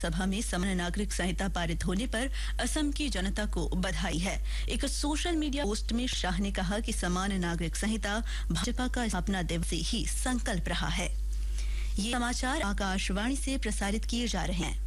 सभा में समान नागरिक संहिता पारित होने पर असम की जनता को बधाई है। एक सोशल मीडिया पोस्ट में शाह ने कहा कि समान नागरिक संहिता भाजपा का स्थापना दिवस से ही संकल्प रहा है। ये समाचार आकाशवाणी से प्रसारित किए जा रहे हैं।